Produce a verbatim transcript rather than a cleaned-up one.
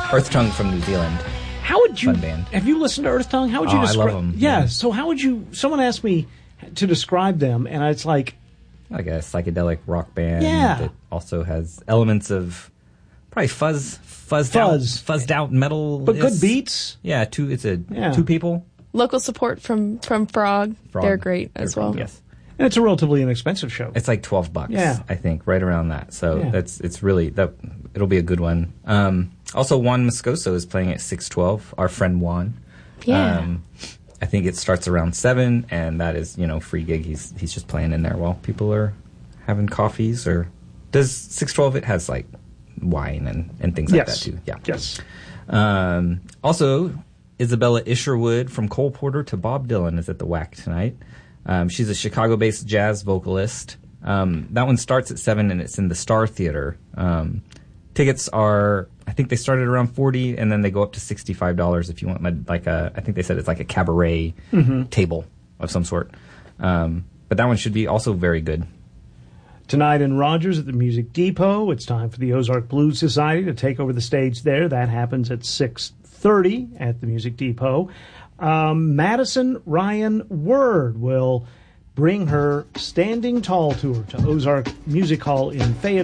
Earth Tongue from New Zealand. How would you? Fun band. Have you listened to Earth Tongue? How would you Oh, I describe? love 'em. Yeah, Yeah. So how would you? Someone asked me to describe them, and it's like, Like a psychedelic rock band Yeah. that also has elements of probably fuzz, fuzzed Fuzz. out, fuzzed out metal. but good beats. Yeah, two. It's a Yeah. two people. Local support from, from Frog. Frog. They're great as They're well. great, Yes. And it's a relatively inexpensive show. It's like twelve bucks. Yeah. I think right around that. So Yeah. that's it's really that it'll be a good one. Um, also, Juan Moscoso is playing at six twelve. Our friend Juan. Yeah. Um, I think it starts around seven, and that is you know free gig. He's he's just playing in there while people are having coffees. Or does six twelve? It has like wine and and things like Yes. that too. Yeah. Yes. Um, also, Isabella Isherwood from Cole Porter to Bob Dylan is at the W A C tonight. Um, she's a Chicago-based jazz vocalist. Um, that one starts at seven, and it's in the Star Theater. Um, tickets are, I think they started around forty, and then they go up to sixty-five dollars if you want like a, I think they said it's like a cabaret table of some sort. Um, but that one should be also very good. Tonight in Rogers at the Music Depot, it's time for the Ozark Blues Society to take over the stage there. That happens at six thirty at the Music Depot. Um, Madison Ryan Word will bring her Standing Tall tour to Ozark Music Hall in Fayetteville.